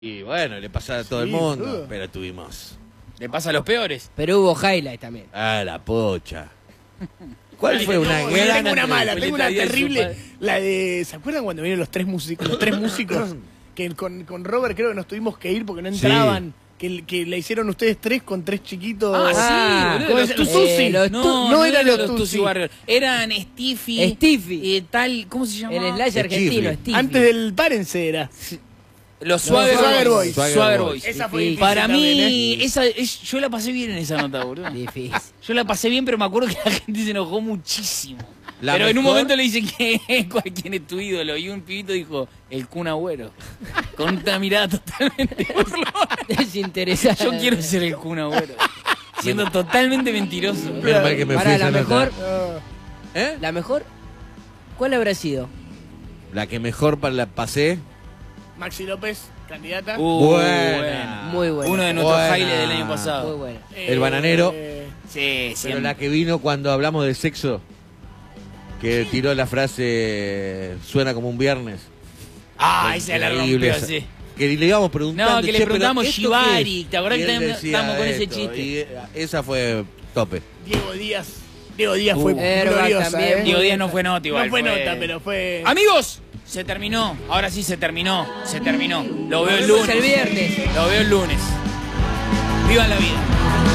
Y bueno, le pasa a todo el mundo, pero tuvimos. Le pasa a los peores. Pero hubo highlight también. Ah, la pocha. ¿Cuál fue una gran? Tengo una mala, tengo una Julieta Díaz, terrible. La de. ¿Se acuerdan cuando vinieron los tres músicos? Que con Robert creo que nos tuvimos que ir porque no entraban. Que la hicieron ustedes tres con tres chiquitos. Ah, sí, ¿cómo los es? Tusi. No eran los Tusi. Warriors. Eran Stiffy. Stiffy. Tal, ¿cómo se llama? El slash argentino, Stiffy. Antes del Párense era. Los Swagger Boys. Swagger Boys. Esa fue difícil Para mí, también, yo la pasé bien en esa nota, boludo. Difícil. Yo la pasé bien, pero me acuerdo que la gente se enojó muchísimo. En Pero en un mejor- momento le dicen que quién es tu ídolo. Y un pibito dijo, el Kun Agüero. Con una mirada totalmente burlona. Desinteresante. Yo quiero ser el Kun Agüero. Siendo totalmente mentiroso. Menos mal que me fui Pará, esa la nota. mejor. ¿Eh? ¿La mejor? ¿Cuál habrá sido? La que mejor la pasé. Maxi López, candidata. Buena. Muy buena. Uno de nuestros Buena. highlights del año Muy pasado. buena. El bananero. Sí, sí. Pero la que vino cuando hablamos de sexo, que tiró la frase suena como un viernes. Ah, esa la Increíble rompió, esa. sí. Que le íbamos preguntando. No, que le "Che, pero preguntamos ¿esto Shibari, qué es?". ¿te acordás Y que él también decía estábamos con ese esto, chiste? y esa fue tope. Diego Díaz fue Airbag gloriosa, también. Diego Díaz no fue nota igual. No fue nota, pero fue. Amigos, se terminó. Ahora sí se terminó. Se terminó. Lo veo el Nos vemos lunes. el viernes. Lo veo el lunes. Vivan la vida.